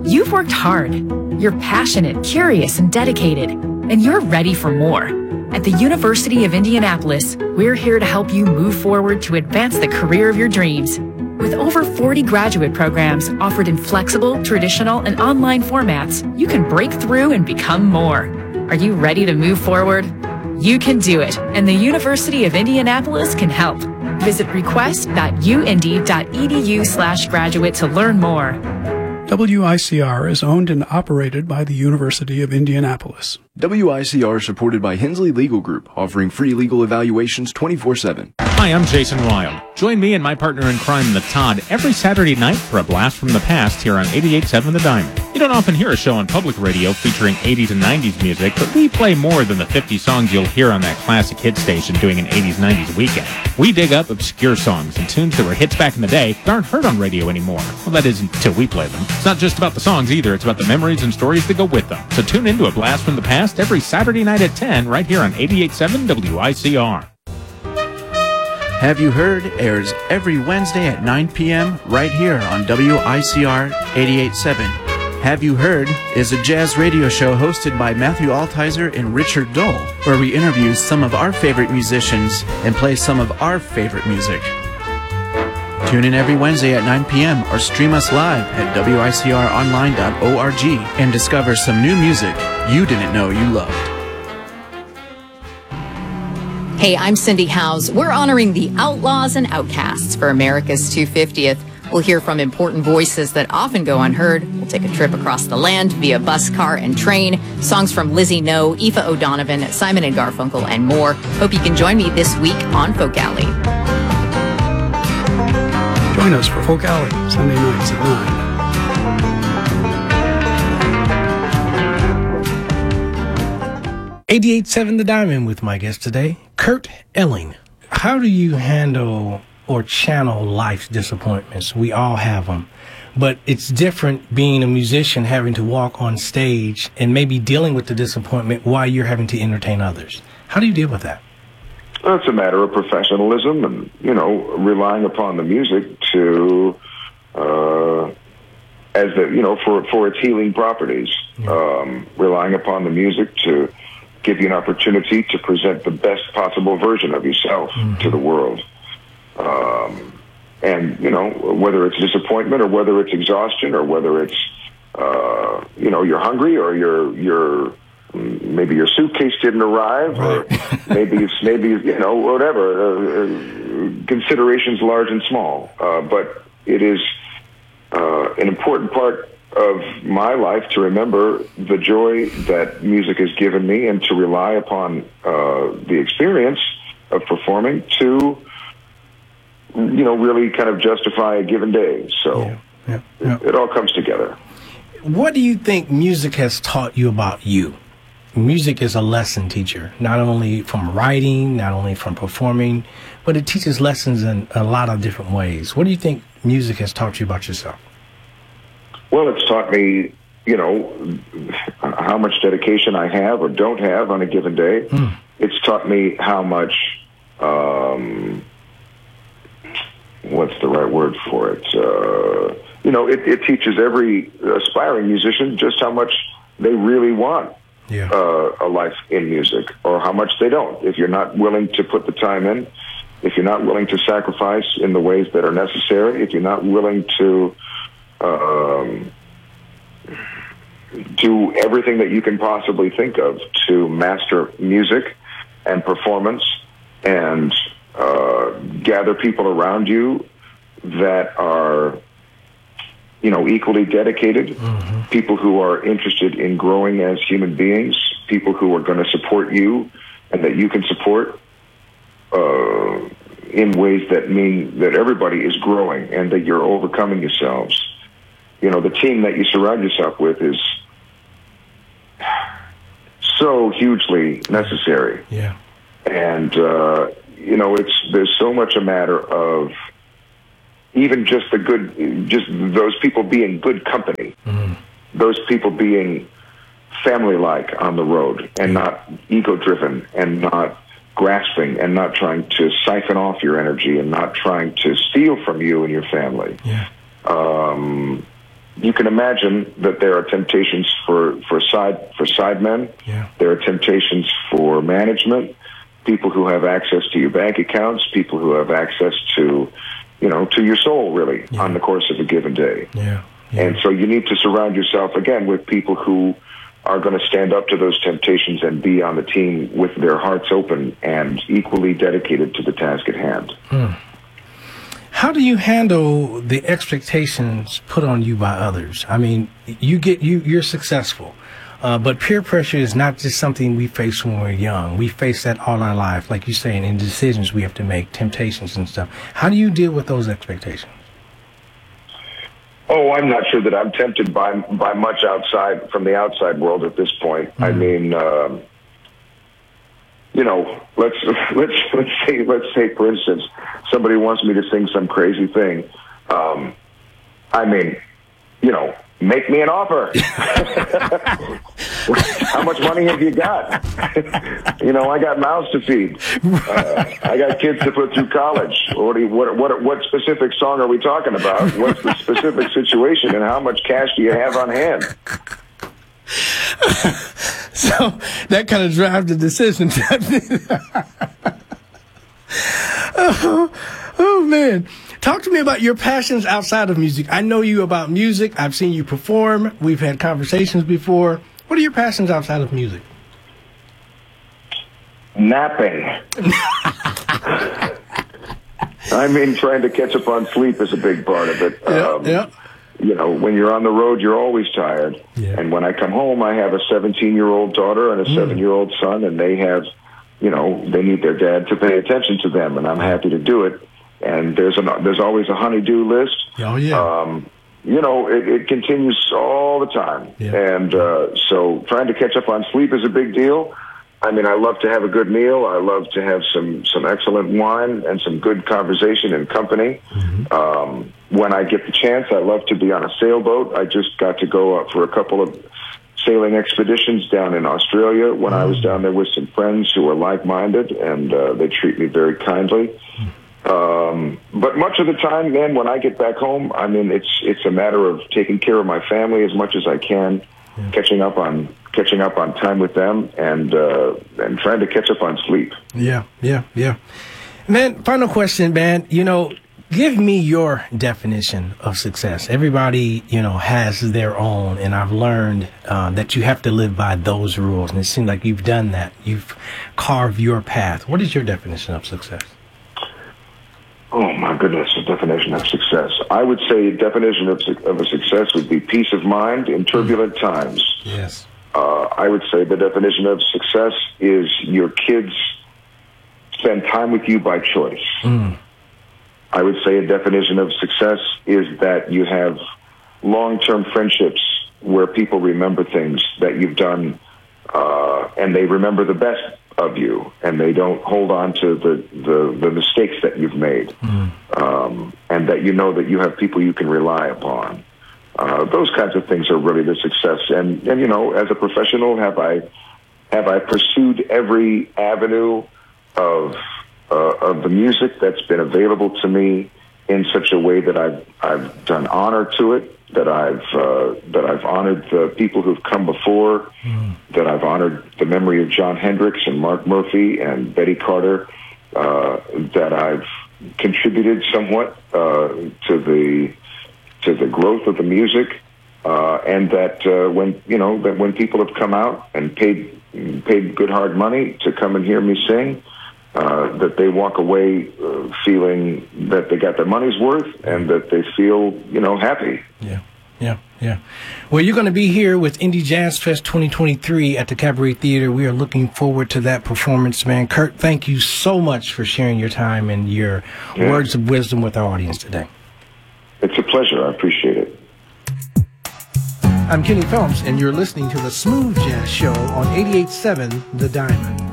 You've worked hard. You're passionate, curious, and dedicated, and you're ready for more. At the University of Indianapolis, we're here to help you move forward to advance the career of your dreams. With over 40 graduate programs offered in flexible, traditional, and online formats, you can break through and become more. Are you ready to move forward? You can do it, and the University of Indianapolis can help. Visit request.uindy.edu/graduate to learn more. WICR is owned and operated by the University of Indianapolis. WICR is supported by Hensley Legal Group, offering free legal evaluations 24/7. Hi, I'm Jason Wild. Join me and my partner in crime, The Todd, every Saturday night for a blast from the past here on 88.7 The Diamond. You don't often hear a show on public radio featuring 80s and 90s music, but we play more than the 50 songs you'll hear on that classic hit station doing an 80s-90s weekend. We dig up obscure songs and tunes that were hits back in the day that aren't heard on radio anymore. Well, that is until we play them. It's not just about the songs either, it's about the memories and stories that go with them. So tune into a blast from the past every Saturday night at 10 right here on 88.7 WICR. Have You Heard airs every Wednesday at 9 p.m. right here on WICR 88.7. Have You Heard is a jazz radio show hosted by Matthew Altizer and Richard Dole, where we interview some of our favorite musicians and play some of our favorite music. Tune in every Wednesday at 9 p.m. or stream us live at WICRonline.org and discover some new music you didn't know you loved. Hey, I'm Cindy Howes. We're honoring the outlaws and outcasts for America's 250th. We'll hear from important voices that often go unheard. We'll take a trip across the land via bus, car, and train. Songs from Lizzie No, Aoife O'Donovan, Simon and Garfunkel, and more. Hope you can join me this week on Folk Alley. Join us for Folk Alley, Sunday nights at 9. 88.7 The Diamond with my guest today, Kurt Elling. How do you handle or channel life's disappointments? We all have them, but it's different being a musician, having to walk on stage and maybe dealing with the disappointment while you're having to entertain others. How do you deal with that? Well, it's a matter of professionalism and, relying upon the music to, for its healing properties. Yeah. Relying upon the music to give you an opportunity to present the best possible version of yourself to the world. And, whether it's disappointment or whether it's exhaustion or whether it's, you're hungry or maybe your suitcase didn't arrive, or maybe whatever, considerations large and small. But it is an important part of my life to remember the joy that music has given me and to rely upon the experience of performing to, really kind of justify a given day. So it all comes together. What do you think music has taught you about you? Music is a lesson teacher, not only from writing, not only from performing, but it teaches lessons in a lot of different ways. What do you think music has taught you about yourself? Well, it's taught me, how much dedication I have or don't have on a given day. It's taught me how much, what's the right word for it? It teaches every aspiring musician just how much they really want a life in music, or how much they don't. If you're not willing to put the time in, if you're not willing to sacrifice in the ways that are necessary, if you're not willing to do everything that you can possibly think of to master music and performance and gather people around you that are, equally dedicated, people who are interested in growing as human beings, people who are going to support you and that you can support in ways that mean that everybody is growing and that you're overcoming yourselves. The team that you surround yourself with is so hugely necessary. Yeah. And, there's so much a matter of even just those people being good company, those people being family-like on the road and not ego-driven and not grasping and not trying to siphon off your energy and not trying to steal from you and your family. you can imagine that there are temptations for sidemen. Yeah. There are temptations for management, people who have access to your bank accounts, people who have access to, to your soul, really, on the course of a given day. Yeah. And so you need to surround yourself, again, with people who are going to stand up to those temptations and be on the team with their hearts open and equally dedicated to the task at hand. How do you handle the expectations put on you by others? I mean, you're successful, but peer pressure is not just something we face when we're young. We face that all our life, like you're saying, in decisions we have to make, temptations and stuff. How do you deal with those expectations? Oh, I'm not sure that I'm tempted by much from the outside world at this point. I mean, let's say, for instance, somebody wants me to sing some crazy thing. Make me an offer. How much money have you got? I got mouths to feed. I got kids to put through college. What specific song are we talking about? What's the specific situation, and how much cash do you have on hand? So that kind of drives the decision. Oh, man. Talk to me about your passions outside of music. I know you about music. I've seen you perform. We've had conversations before. What are your passions outside of music? Napping. I mean, trying to catch up on sleep is a big part of it. When you're on the road, you're always tired. Yeah. And when I come home, I have a 17-year-old daughter and a 7-year-old son, and they have, they need their dad to pay attention to them, and I'm happy to do it. And there's always a honey-do list. Oh, yeah. It continues all the time. Yeah. And so trying to catch up on sleep is a big deal. I mean, I love to have a good meal. I love to have some excellent wine and some good conversation and company. When I get the chance, I love to be on a sailboat. I just got to go out for a couple of sailing expeditions down in Australia when I was down there with some friends who are like-minded, and they treat me very kindly. But much of the time, man, when I get back home, I mean, it's a matter of taking care of my family as much as I can, catching up on time with them, and trying to catch up on sleep. Yeah. Man, final question, man. Give me your definition of success. Everybody, has their own, and I've learned that you have to live by those rules, and it seems like you've done that. You've carved your path. What is your definition of success? Oh, my goodness, the definition of success. I would say a definition of a success would be peace of mind in turbulent times. Yes. I would say the definition of success is your kids spend time with you by choice. I would say a definition of success is that you have long-term friendships where people remember things that you've done, and they remember the best of you, and they don't hold on to the mistakes that you've made, and that that you have people you can rely upon. Those kinds of things are really the success. And as a professional, have I pursued every avenue of the music that's been available to me in such a way that I've done honor to it, that I've honored the people who've come before, that I've honored the memory of Jon Hendricks and Mark Murphy and Betty Carter, that I've contributed somewhat to the growth of the music, and that when people have come out and paid good hard money to come and hear me sing, that they walk away feeling that they got their money's worth and that they feel, happy. Yeah. Well, you're going to be here with Indie Jazz Fest 2023 at the Cabaret Theater. We are looking forward to that performance, man. Kurt, thank you so much for sharing your time and your words of wisdom with our audience today. It's a pleasure. I appreciate it. I'm Kenny Phelps, and you're listening to the Smooth Jazz Show on 88.7 The Diamond.